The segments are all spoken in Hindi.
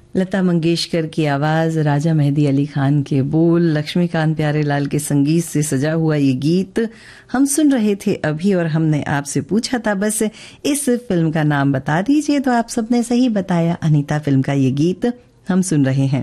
लता मंगेशकर की आवाज़, राजा मेहदी अली खान के बोल, लक्ष्मीकांत प्यारेलाल के संगीत से सजा हुआ ये गीत हम सुन रहे थे अभी। और हमने आपसे पूछा था बस इस फिल्म का नाम बता दीजिए, तो आप सबने सही बताया। अनीता फिल्म का ये गीत हम सुन रहे हैं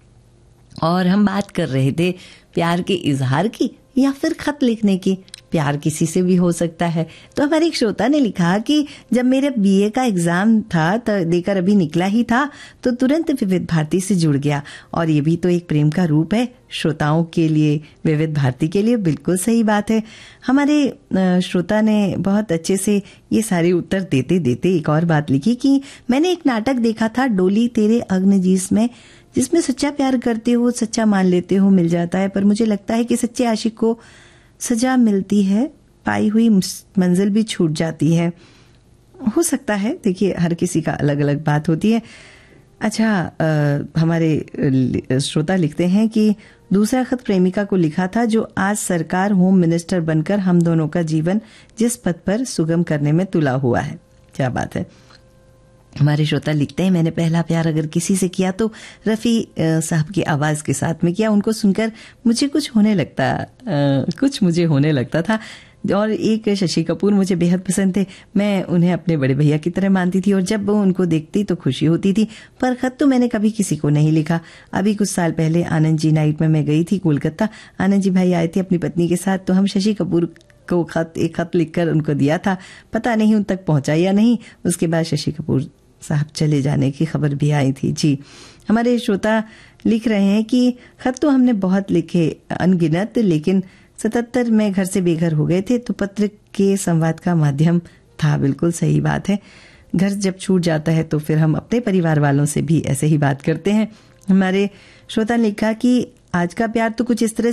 और हम बात कर रहे थे प्यार के इजहार की या फिर खत लिखने की। प्यार किसी से भी हो सकता है। तो हमारे एक श्रोता ने लिखा कि जब मेरे बीए का एग्जाम था तो देकर अभी निकला ही था तो तुरंत विविध भारती से जुड़ गया, और ये भी तो एक प्रेम का रूप है श्रोताओं के लिए, विविध भारती के लिए। बिल्कुल सही बात है। हमारे श्रोता ने बहुत अच्छे से ये सारे उत्तर देते देते एक और बात लिखी कि मैंने एक नाटक देखा था, डोली तेरे अग्नजीस में, जिसमें सच्चा प्यार करते हो, सच्चा मान लेते हो, मिल जाता है, पर मुझे लगता है कि सच्चे आशिक को सजा मिलती है, पाई हुई मंजिल भी छूट जाती है। हो सकता है, देखिए हर किसी का अलग अलग बात होती है। अच्छा, हमारे श्रोता लिखते हैं कि दूसरा खत प्रेमिका को लिखा था जो आज सरकार होम मिनिस्टर बनकर हम दोनों का जीवन जिस पद पर सुगम करने में तुला हुआ है। क्या बात है। हमारे श्रोता लिखते हैं, मैंने पहला प्यार अगर किसी से किया तो रफ़ी साहब की आवाज़ के साथ में किया। उनको सुनकर मुझे कुछ मुझे होने लगता था। और एक शशि कपूर मुझे बेहद पसंद थे। मैं उन्हें अपने बड़े भैया की तरह मानती थी और जब वो उनको देखती तो खुशी होती थी। पर खत तो मैंने कभी किसी को नहीं लिखा। अभी कुछ साल पहले आनंद जी नाइट में मैं गई थी कोलकाता। आनंद जी भाई आए थे अपनी पत्नी के साथ, तो हम शशि कपूर को एक खत लिखकर उनको दिया था। पता नहीं उन तक पहुंचा या नहीं। उसके बाद शशि कपूर साहब चले जाने की खबर भी आई थी। जी, हमारे श्रोता लिख रहे हैं कि खत तो हमने बहुत लिखे अनगिनत, लेकिन 77 में घर से बेघर हो गए थे तो पत्र के संवाद का माध्यम था। बिल्कुल सही बात है। घर जब छूट जाता है तो फिर हम अपने परिवार वालों से भी ऐसे ही बात करते हैं। हमारे श्रोता ने लिखा कि आज का प्यार तो कुछ इस तरह